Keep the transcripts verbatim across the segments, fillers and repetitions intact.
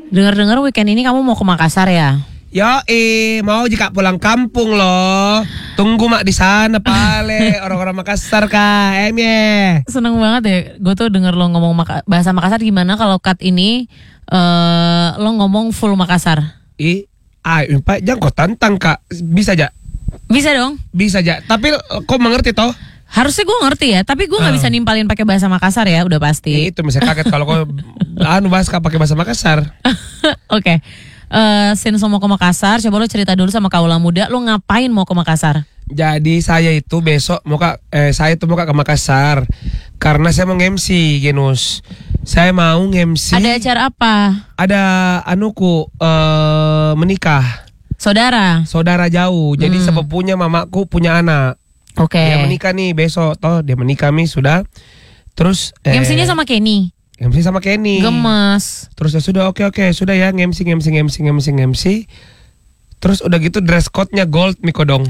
Dengar-dengar weekend ini kamu mau ke Makassar ya? Yo, eh mau jika pulang kampung loh. Tunggu mak di sana pale orang-orang Makassar kah, em ye. Seneng banget ya, gue tuh denger lo ngomong Maka- bahasa Makassar. Gimana kalau cut ini uh, lo ngomong full Makassar? Ih, ah, pak jangan kau tantang kak, bisa aja, Bisa dong? bisa aja. Tapi kau mengerti toh? Harusnya gue ngerti ya, tapi gue nggak Ah. bisa nimpalin pakai bahasa Makassar ya, udah Ya, pasti. itu bisa kaget kalau kau anu bahas kak pakai bahasa Makassar. Oke, Eh, since lo mau ke Makassar, coba lo cerita dulu sama kaula muda, lo ngapain mau ke Makassar? Jadi saya itu besok mau kak, eh, saya itu mau kak ke Makassar karena saya mau nge-M C Genus. Saya mau nge-M C. Ada acara apa? Ada anuku eh menikah. Saudara? Saudara jauh. Jadi Hmm. sepupunya mamaku punya anak. Oke. Dia menikah nih besok toh, dia menikah nih sudah. Terus eh, M C-nya sama Kenny? M C sama Kenny. Gemes. Terus ya sudah oke oke sudah ya nge-M C nge-M C nge-M C nge-M C nge-M C. Terus udah gitu dress code-nya gold Mikodong.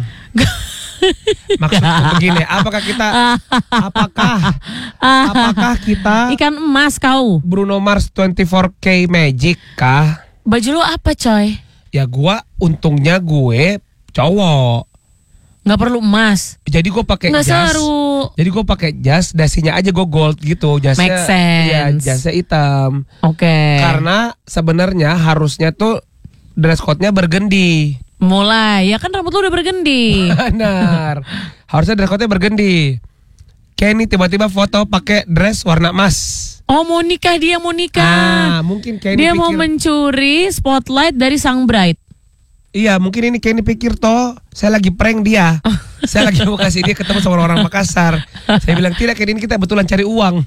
Maksudku begini, apakah kita apakah apakah kita Ikan emas kau. Bruno Mars dua puluh empat K Magic kah? Baju lo apa coy? Ya gua untungnya gue cowok. Nggak perlu emas. Jadi gue pakai Nggak jas. seru. Jadi gue pakai jas, dasinya aja gue gold gitu. Jasnya, Make sense. iya, jasnya hitam. Oke. Karena sebenarnya harusnya tuh dress code-nya bergendi. Mulai, ya kan rambut lo udah bergendi. Benar. Harusnya dress code-nya bergendi. Kenny tiba-tiba foto pakai dress warna emas. Oh mau nikah, dia mau nikah. Ah, mungkin Kenny Dia pikir, mau mencuri spotlight dari sang bride. iya mungkin ini Kenny pikir toh saya lagi prank dia. Saya lagi mau kasih dia ketemu sama orang Makassar. Saya bilang tidak Kenny, ini kita betulan cari uang.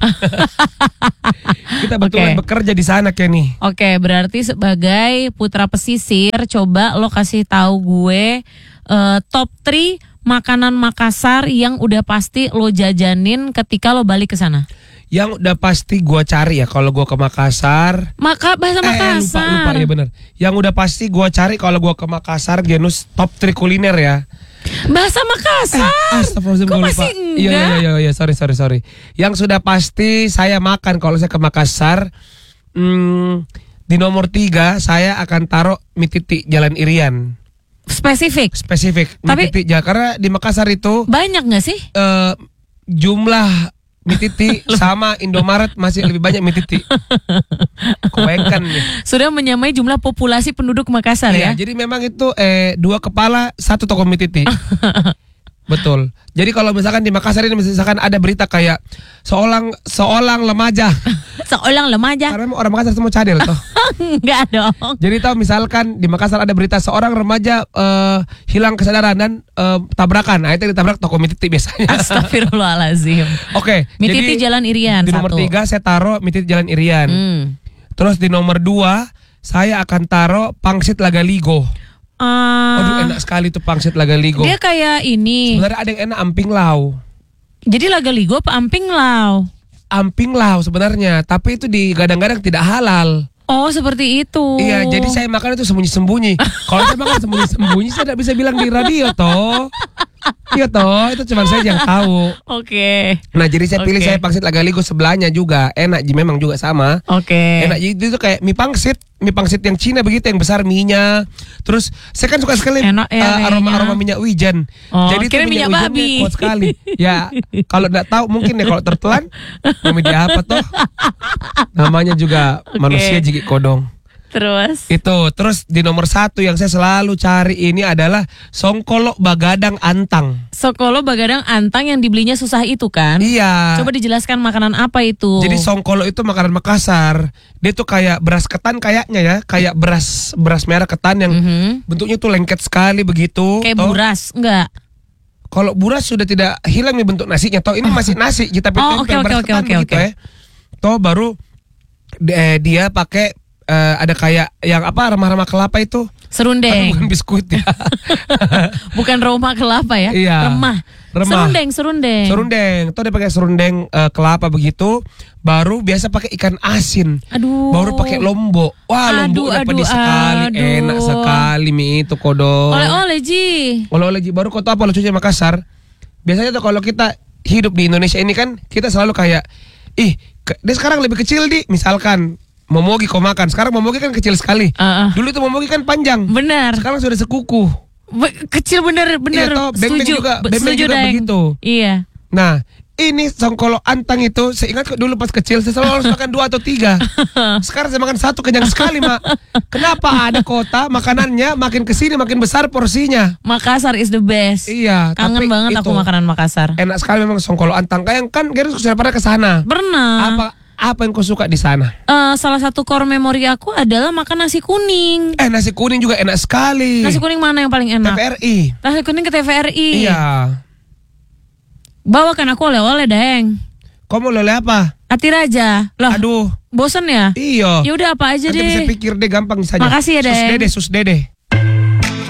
Kita betulan Oke. bekerja di sana Kenny. Oke, berarti sebagai putra pesisir, coba lo kasih tahu gue eh, top tiga makanan Makassar yang udah pasti lo jajanin ketika lo balik ke sana. Yang udah pasti gua cari ya kalau gua ke Makassar. Maka bahasa Eh, lupa, Makassar. lupa ya bener. Yang udah pasti gua cari kalau gua ke Makassar Genus top tiga kuliner ya. Bahasa Makassar. Astagfirullahaladzim, Kok gua masih lupa. Iya enggak? iya iya iya sorry sorry sorry. Yang sudah pasti saya makan kalau saya ke Makassar. Hmm, di nomor tiga saya akan taruh mie titik Jalan Irian. Spesifik. Spesifik mie Tapi- titik ya karena di Makassar itu Banyak nggak sih? eh, jumlah mie titik sama Indomaret masih lebih banyak mie titik. Kebayangkan nih. Sudah menyamai jumlah populasi penduduk Makassar Iya, ya. jadi memang itu eh, dua kepala satu toko mie titik. Betul. Jadi kalau misalkan di Makassar ini misalkan ada berita kayak seorang seorang remaja, Seorang remaja. karena orang Makassar semua cadel toh. Enggak dong. Jadi tahu misalkan di Makassar ada berita seorang remaja eh, hilang kesadaran dan eh, tabrakan. Nah, itu ditabrak toko mie titik biasanya. Astagfirullahalazim. Oke, Mie jadi titik Jalan Irian di nomor satu. tiga saya taruh mie titik Jalan Irian. Hmm. Terus di nomor dua saya akan taruh pangsit Lagaligo. Ah, Aduh enak sekali tuh pangsit Lagaligo. dia kayak ini. Sebenarnya ada yang enak amping lau. Jadi Lagaligo apa amping lau? Amping lau sebenarnya, tapi itu digadang-gadang tidak halal. Oh seperti itu. Iya, jadi saya makan itu sembunyi-sembunyi. Kalau saya makan sembunyi-sembunyi, saya tidak bisa bilang di radio toh. Iya toh, itu cuma saya yang tahu. Oke. Nah, jadi saya pilih Oke. saya pangsit Lagaligo sebelahnya juga. Enak, ji, memang juga sama. Oke. Enak, jadi itu kayak mie pangsit, mie pangsit yang Cina begitu, yang besar mie-nya. Terus saya kan suka sekali Enak ya eh, kayaknya. aroma-aroma minyak wijen. Oh, jadi itu kira minyak wijennya babi. kuat sekali. Ya, kalau tidak tahu mungkin ya kalau tertelan, namanya apa toh? Namanya juga Oke. manusia jigit kodong. Terus. Itu, terus di nomor satu yang saya selalu cari ini adalah songkolok bagadang antang. Sokolo bagadang antang yang dibelinya susah itu kan? Iya. Coba dijelaskan makanan apa itu? Jadi songkolok itu makanan Makassar. Dia tuh kayak beras ketan kayaknya ya, kayak beras beras merah ketan yang Mhm. bentuknya tuh lengket sekali begitu. Kayak toh. buras, enggak? Kalau buras sudah tidak hilang nih bentuk nasinya. Toh ini masih nasi, tapi Oh, tempel oke, beras oke, ketan oke, begitu oke. ya. Toh baru eh, dia pakai eh, ada kayak yang apa remah-remah kelapa itu. Serundeng. Bukan biskuit ya. Bukan roma kelapa ya? Iya. Remah. Remah. Serundeng, serundeng. Serundeng, tuh dia pakai serundeng eh, kelapa begitu. Baru biasa pakai ikan asin. Aduh. Baru pakai lombok. Wah, Aduh, lombok udah aduh, pedis sekali, aduh. enak sekali mie itu kodong. Oleh-oleh Ji. Oleh-oleh Ji. Baru kau tahu apa lucunya Makassar? Biasanya tuh kalau kita hidup di Indonesia ini kan kita selalu kayak, ih, ke- dia sekarang lebih kecil di, misalkan Momogi kau makan. Sekarang momogi kan kecil sekali. Uh-uh. Dulu itu momogi kan panjang. Benar. Sekarang sudah sekuku. Be- kecil bener bener. Iya toh, beng-beng Setuju. juga, Be- beng-beng setuju, juga Deng. begitu. Iya. Nah, ini songkolo antang itu, saya ingat dulu pas kecil saya selalu harus makan dua atau tiga. Sekarang saya makan satu kenyang sekali, Mak. Kenapa ada kota makanannya makin kesini makin besar porsinya? Makassar is the best. Iya, Kangen tapi banget itu, aku makanan Makassar. enak sekali memang songkolo antang. Kayak kan Gerus sudah pernah ke sana. Pernah. Apa apa yang kau suka di sana? Eh, salah satu core memori aku adalah makan nasi kuning. Eh, nasi kuning juga enak sekali. Nasi kuning mana yang paling T enak? V R I. Nasi kuning ke T V R I. Iya. Bawakan aku oleh-oleh, Deng. Kau mau lele apa? Hati Raja. Lah, Aduh. bosen ya? Iya. Ya udah apa aja Nanti deh. bisa pikir deh gampang saja. Makasih ya, Sus Deng. dede, sus dede.